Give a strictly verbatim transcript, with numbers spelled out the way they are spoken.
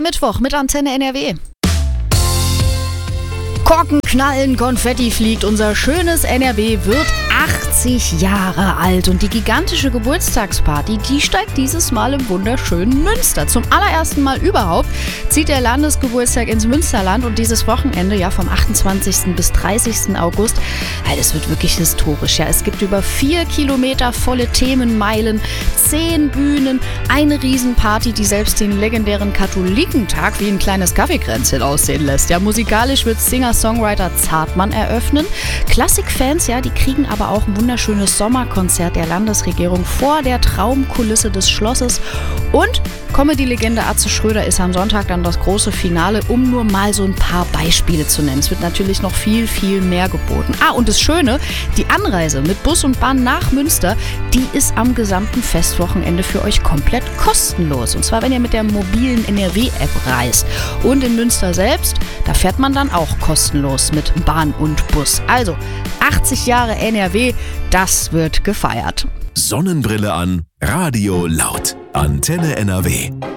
Der Mittwoch mit Antenne N R W. Korken knallen, Konfetti fliegt. Unser schönes N R W wird achtzig Jahre alt und die gigantische Geburtstagsparty, die steigt dieses Mal im wunderschönen Münster. Zum allerersten Mal überhaupt zieht der Landesgeburtstag ins Münsterland und dieses Wochenende, ja vom achtundzwanzigsten bis dreißigsten August, ja, das wird wirklich historisch. Ja, es gibt über vier Kilometer volle Themenmeilen, zehn Bühnen, eine Riesenparty, die selbst den legendären Katholikentag wie ein kleines Kaffeekränzchen aussehen lässt. Ja, musikalisch wird Singer-Songwriter Zartmann eröffnen. Klassikfans, ja, die kriegen aber auch ein wunderschönes Sommerkonzert der Landesregierung vor der Traumkulisse des Schlosses. Und Comedy-Legende Atze Schröder ist am Sonntag dann das große Finale, um nur mal so ein paar Beispiele zu nennen. Es wird natürlich noch viel, viel mehr geboten. Ah, und das Schöne, die Anreise mit Bus und Bahn nach Münster, die ist am gesamten Festwochenende für euch komplett kostenlos. Und zwar, wenn ihr mit der mobilen N R W-App reist. Und in Münster selbst, da fährt man dann auch kostenlos mit Bahn und Bus. Also, achtzig Jahre N R W, das wird gefeiert. Sonnenbrille an, Radio laut. Antenne N R W.